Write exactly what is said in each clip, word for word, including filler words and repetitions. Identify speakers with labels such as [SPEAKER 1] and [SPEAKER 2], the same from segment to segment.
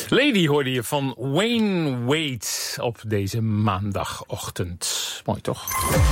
[SPEAKER 1] Lady hoorde je van Wayne Wade op deze maandagochtend. Mooi toch?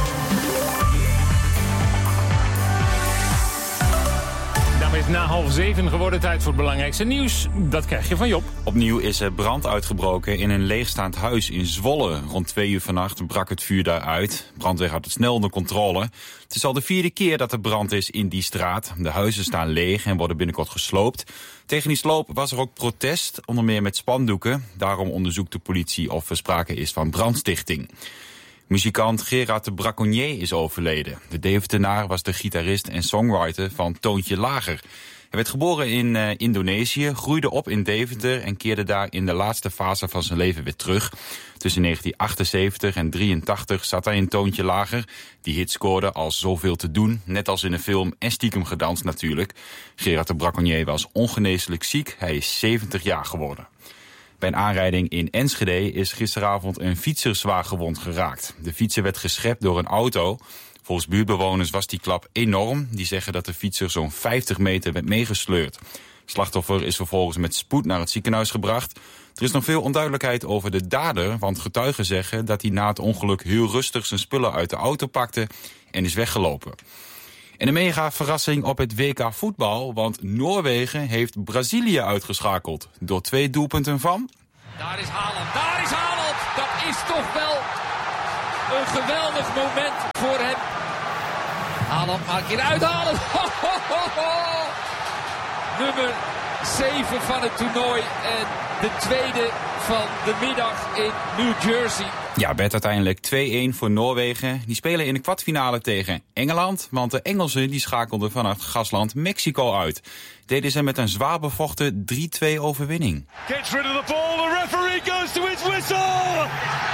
[SPEAKER 1] Het is na half zeven geworden, tijd voor het belangrijkste nieuws. Dat krijg je van Job.
[SPEAKER 2] Opnieuw is er brand uitgebroken in een leegstaand huis in Zwolle. Rond twee uur vannacht brak het vuur daar uit. Brandweer had het snel onder controle. Het is al de vierde keer dat er brand is in die straat. De huizen staan leeg en worden binnenkort gesloopt. Tegen die sloop was er ook protest, onder meer met spandoeken. Daarom onderzoekt de politie of er sprake is van brandstichting. Muzikant Gerard de Braconnier is overleden. De Deventenaar was de gitarist en songwriter van Toontje Lager. Hij werd geboren in uh, Indonesië, groeide op in Deventer en keerde daar in de laatste fase van zijn leven weer terug. Tussen negentien achtenzeventig en drieëntachtig zat hij in Toontje Lager. Die hit scoorde als Zoveel te doen, net als in de film en stiekem gedanst natuurlijk. Gerard de Braconnier was ongeneeslijk ziek, hij is zeventig jaar geworden. Bij een aanrijding in Enschede is gisteravond een fietser zwaar gewond geraakt. De fietser werd geschept door een auto. Volgens buurtbewoners was die klap enorm. Die zeggen dat de fietser zo'n vijftig meter werd meegesleurd. Het slachtoffer is vervolgens met spoed naar het ziekenhuis gebracht. Er is nog veel onduidelijkheid over de dader, want getuigen zeggen dat hij na het ongeluk heel rustig zijn spullen uit de auto pakte en is weggelopen. En een mega verrassing op het W K voetbal, want Noorwegen heeft Brazilië uitgeschakeld door twee doelpunten van...
[SPEAKER 3] Daar is Haaland, daar is Haaland! Dat is toch wel een geweldig moment voor hem. Haaland maakt hier uit, Haaland! Ho, ho, ho, ho. Nummer zeven van het toernooi en de tweede van de middag in New Jersey.
[SPEAKER 2] Ja, het werd uiteindelijk twee-een voor Noorwegen. Die spelen in de kwartfinale tegen Engeland, want de Engelsen die schakelden vanuit gastland Mexico uit. Deden ze met een zwaar bevochten drie-twee overwinning.
[SPEAKER 4] Gets rid of the ball, the referee goes to his whistle!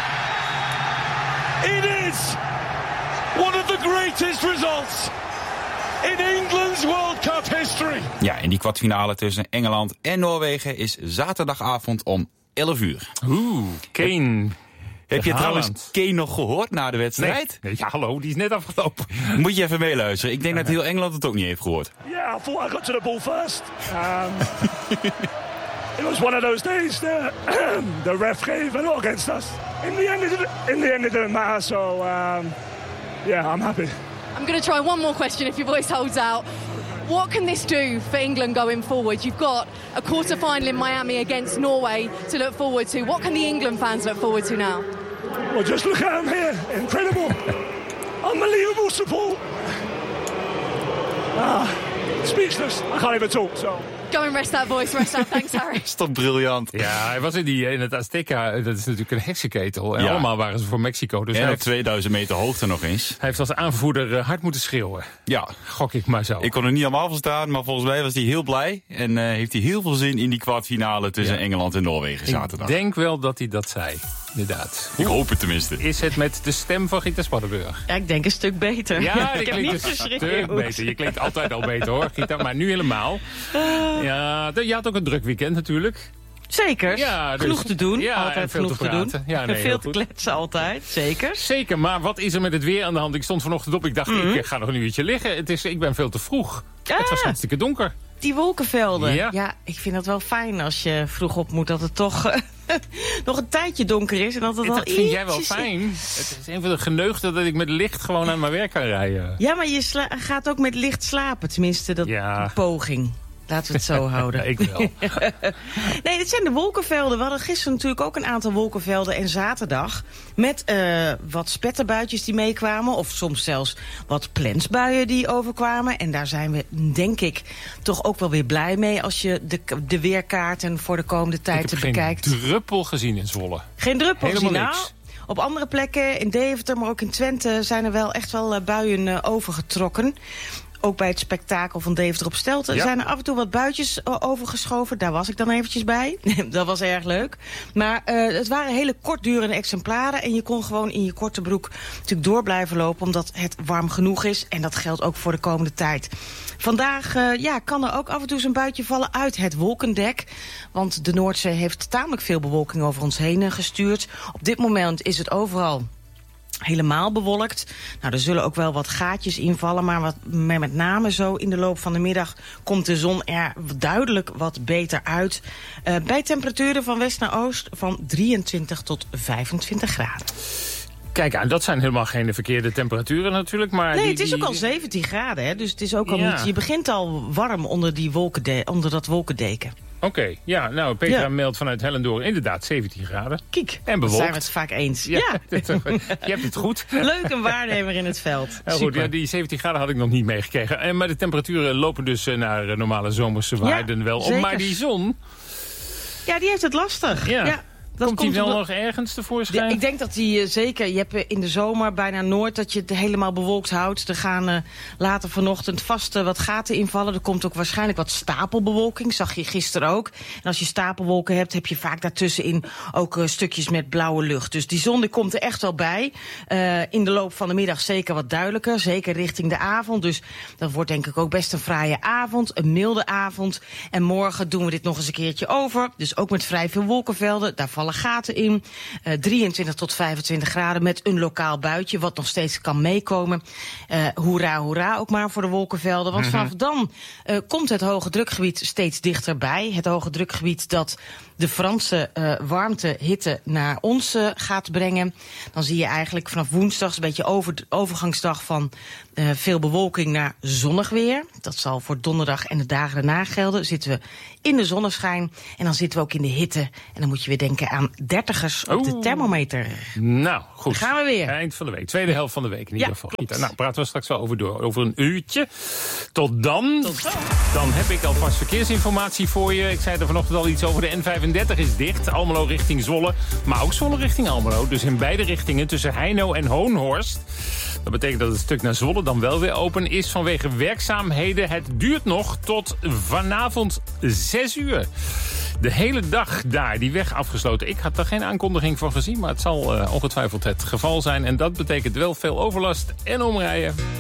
[SPEAKER 4] It is one of the greatest results in England's World Cup history.
[SPEAKER 2] Ja, en die kwartfinale tussen Engeland en Noorwegen is zaterdagavond om elf uur.
[SPEAKER 1] Oeh, Kane.
[SPEAKER 2] Heb je
[SPEAKER 1] Haaland.
[SPEAKER 2] trouwens Kane nog gehoord na de wedstrijd?
[SPEAKER 1] Nee. Ja, hallo, die is net afgelopen.
[SPEAKER 2] Moet je even meeluisteren. Ik denk dat heel Engeland het ook niet heeft gehoord.
[SPEAKER 4] Yeah, I thought I got to the ball first. Um, it was one of those days that the ref gave a lot against us. In the end, it didn't, in the end, it didn't matter. So, um, yeah, I'm happy.
[SPEAKER 5] I'm going to try one more question if your voice holds out. What can this do for England going forward? You've got a quarter-final in Miami against Norway to look forward to. What can the England fans look forward to now?
[SPEAKER 4] Well, just look at them here. Incredible. Unbelievable support. Ah, speechless. I can't even talk, so...
[SPEAKER 5] Go and rest that voice, rest that. Thanks, Harry.
[SPEAKER 2] Dat is toch briljant.
[SPEAKER 1] Ja, hij was in, die, in het Azteca, dat is natuurlijk een heksenketel. En
[SPEAKER 2] Ja.
[SPEAKER 1] allemaal waren ze voor Mexico. Dus
[SPEAKER 2] En
[SPEAKER 1] hij,
[SPEAKER 2] op
[SPEAKER 1] heeft,
[SPEAKER 2] tweeduizend meter hoogte nog eens.
[SPEAKER 1] hij heeft als aanvoerder uh, hard moeten schreeuwen.
[SPEAKER 2] Ja,
[SPEAKER 1] Gok ik maar zo.
[SPEAKER 2] ik kon er niet allemaal verstaan, maar volgens mij was hij heel blij. En uh, heeft hij heel veel zin in die kwartfinale tussen
[SPEAKER 1] Ja.
[SPEAKER 2] Engeland en Noorwegen zaterdag.
[SPEAKER 1] Ik denk wel dat hij dat zei. Inderdaad.
[SPEAKER 2] Ik hoop het tenminste.
[SPEAKER 1] Is het met de stem van Gita Spaddenburg?
[SPEAKER 6] Ja, ik denk een stuk beter.
[SPEAKER 1] Ja,
[SPEAKER 6] ik
[SPEAKER 1] die
[SPEAKER 6] heb niet
[SPEAKER 1] klinkt een
[SPEAKER 6] geschreeuwd.
[SPEAKER 1] stuk beter. Je klinkt altijd al beter hoor, Gita, maar nu helemaal. Ja, je had ook een druk weekend natuurlijk.
[SPEAKER 6] Zeker.
[SPEAKER 1] Ja, dus-
[SPEAKER 6] genoeg te doen.
[SPEAKER 1] ja, en
[SPEAKER 6] altijd
[SPEAKER 1] veel
[SPEAKER 6] genoeg
[SPEAKER 1] te
[SPEAKER 6] te, doen.
[SPEAKER 1] praten. Ja, nee,
[SPEAKER 6] en
[SPEAKER 1] heel
[SPEAKER 6] veel te
[SPEAKER 1] goed.
[SPEAKER 6] kletsen altijd. Zeker.
[SPEAKER 1] Zeker, maar wat is er met het weer aan de hand? Ik stond vanochtend op, ik dacht,
[SPEAKER 6] Mhm.
[SPEAKER 1] ik ga nog een uurtje liggen. Het is, ik ben veel te vroeg.
[SPEAKER 6] Ah.
[SPEAKER 1] Het was hartstikke donker.
[SPEAKER 6] Die wolkenvelden.
[SPEAKER 1] Ja.
[SPEAKER 6] Ja. ik vind het wel fijn als je vroeg op moet dat het toch eh, nog een tijdje donker is. En dat het al
[SPEAKER 1] Dat vind jij wel
[SPEAKER 6] ietsjes-
[SPEAKER 1] fijn. Het is een van de geneugten dat ik met licht gewoon aan mijn werk kan rijden.
[SPEAKER 6] Ja, maar je sla- gaat ook met licht slapen. Tenminste, dat
[SPEAKER 1] Ja.
[SPEAKER 6] poging. Laten we het zo houden.
[SPEAKER 1] Ja, ik wel.
[SPEAKER 6] Nee, dit zijn de wolkenvelden. We hadden gisteren natuurlijk ook een aantal wolkenvelden en zaterdag. Met uh, wat spetterbuitjes die meekwamen. Of soms zelfs wat plensbuien die overkwamen. En daar zijn we, denk ik, toch ook wel weer blij mee. Als je de, de weerkaarten voor de komende tijd
[SPEAKER 1] Ik heb
[SPEAKER 6] bekijkt.
[SPEAKER 1] geen druppel gezien in Zwolle.
[SPEAKER 6] Geen druppel
[SPEAKER 1] Helemaal
[SPEAKER 6] gezien. Nou,
[SPEAKER 1] niks.
[SPEAKER 6] op andere plekken, in Deventer, maar ook in Twente, zijn er wel echt wel uh, buien uh, overgetrokken. Ook bij het spektakel van Deventer op Stelten
[SPEAKER 1] Ja.
[SPEAKER 6] zijn er af en toe wat buitjes uh, overgeschoven. Daar was ik dan eventjes bij. Dat was erg leuk. Maar uh, het waren hele kortdurende exemplaren. En je kon gewoon in je korte broek natuurlijk door blijven lopen. Omdat het warm genoeg is. En dat geldt ook voor de komende tijd. Vandaag uh, ja, kan er ook af en toe zo'n buitje vallen uit het wolkendek. Want de Noordzee heeft tamelijk veel bewolking over ons heen uh, gestuurd. Op dit moment is het overal helemaal bewolkt. Nou, er zullen ook wel wat gaatjes invallen, maar wat, met name zo in de loop van de middag komt de zon er duidelijk wat beter uit. Uh, bij temperaturen van west naar oost van drieëntwintig tot vijfentwintig graden.
[SPEAKER 1] Kijk aan, dat zijn helemaal geen verkeerde temperaturen natuurlijk. Maar
[SPEAKER 6] nee,
[SPEAKER 1] die,
[SPEAKER 6] het is ook
[SPEAKER 1] die...
[SPEAKER 6] al zeventien graden, hè, dus het is ook al
[SPEAKER 1] ja.
[SPEAKER 6] niet... Je begint al warm onder, die wolkende, onder dat wolkendeken.
[SPEAKER 1] Oké, okay, ja, nou, Petra
[SPEAKER 6] ja.
[SPEAKER 1] meldt vanuit Hellendoorn inderdaad zeventien graden.
[SPEAKER 6] Kijk,
[SPEAKER 1] en bewolkt.
[SPEAKER 6] zijn we het vaak eens.
[SPEAKER 1] Ja,
[SPEAKER 6] ja.
[SPEAKER 1] Dit, je hebt het goed.
[SPEAKER 6] Leuk, een waarnemer in het veld.
[SPEAKER 1] Ja, goed, ja, die zeventien graden had ik nog niet meegekregen. En, maar de temperaturen lopen dus naar normale zomerse waarden ja, wel. Zeker. Maar die zon...
[SPEAKER 6] Ja, die heeft het lastig.
[SPEAKER 1] Ja.
[SPEAKER 6] ja.
[SPEAKER 1] Dat komt hij wel nog ergens tevoorschijn?
[SPEAKER 6] Ja, ik denk dat hij uh, zeker... Je hebt uh, in de zomer bijna nooit dat je het helemaal bewolkt houdt. Er gaan uh, later vanochtend vast uh, wat gaten invallen. Er komt ook waarschijnlijk wat stapelbewolking. Zag je gisteren ook. En als je stapelwolken hebt, heb je vaak daartussenin ook uh, stukjes met blauwe lucht. Dus die zon die komt er echt wel bij. Uh, in de loop van de middag zeker wat duidelijker. Zeker richting de avond. Dus dat wordt denk ik ook best een fraaie avond. Een milde avond. En morgen doen we dit nog eens een keertje over. Dus ook met vrij veel wolkenvelden. Daar vallen gaten in. Uh, drieëntwintig tot vijfentwintig graden met een lokaal buitje, wat nog steeds kan meekomen. Uh, hoera, hoera ook maar voor de wolkenvelden. Want mm-hmm. vanaf dan uh, komt het hoge drukgebied steeds dichterbij. Het hoge drukgebied dat de Franse uh, warmte, hitte naar ons uh, gaat brengen. Dan zie je eigenlijk vanaf woensdag een beetje over, overgangsdag van uh, veel bewolking naar zonnig weer. Dat zal voor donderdag en de dagen daarna gelden. Zitten we in de zonneschijn en dan zitten we ook in de hitte. En dan moet je weer denken aan dertigers op de thermometer.
[SPEAKER 1] Nou, goed.
[SPEAKER 6] Dan gaan we weer.
[SPEAKER 1] Eind van de week. Tweede helft van de week in ieder
[SPEAKER 6] ja,
[SPEAKER 1] geval.
[SPEAKER 6] Klopt.
[SPEAKER 1] Nou, praten we straks wel over door. Over een uurtje. Tot dan.
[SPEAKER 6] Tot dan.
[SPEAKER 1] Dan heb ik alvast verkeersinformatie voor je. Ik zei er vanochtend al iets over. De N vijfendertig is dicht. Almelo richting Zwolle. Maar ook Zwolle richting Almelo. Dus in beide richtingen tussen Heino en Hoonhorst. Dat betekent dat het stuk naar Zwolle dan wel weer open is vanwege werkzaamheden. Het duurt nog tot vanavond zes uur. De hele dag daar, die weg afgesloten. Ik had er geen aankondiging van gezien, maar het zal uh, ongetwijfeld het geval zijn. En dat betekent wel veel overlast en omrijden.